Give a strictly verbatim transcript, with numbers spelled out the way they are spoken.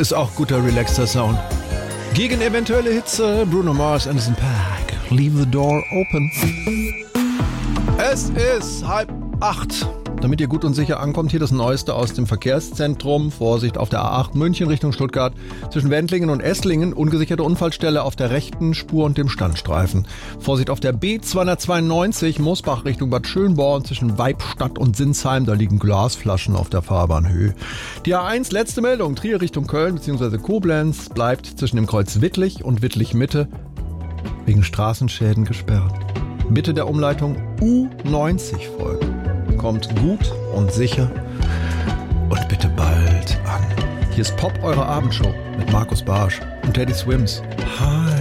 Ist auch guter, relaxter Sound. Gegen eventuelle Hitze, Bruno Mars, Anderson .Paak. Leave the door open. Es ist halb acht. Damit ihr gut und sicher ankommt, hier das Neueste aus dem Verkehrszentrum. Vorsicht auf der A acht München Richtung Stuttgart. Zwischen Wendlingen und Esslingen ungesicherte Unfallstelle auf der rechten Spur und dem Standstreifen. Vorsicht auf der B zweihundertzweiundneunzig Mosbach Richtung Bad Schönborn zwischen Weibstadt und Sinsheim. Da liegen Glasflaschen auf der Fahrbahnhöhe. Die A eins, letzte Meldung. Trier Richtung Köln bzw. Koblenz bleibt zwischen dem Kreuz Wittlich und Wittlich Mitte wegen Straßenschäden gesperrt. Bitte der Umleitung U neunzig folgen. Kommt gut und sicher und bitte bald an. Hier ist Pop, eure Abendshow mit Markus Barsch und Teddy Swims. Hi.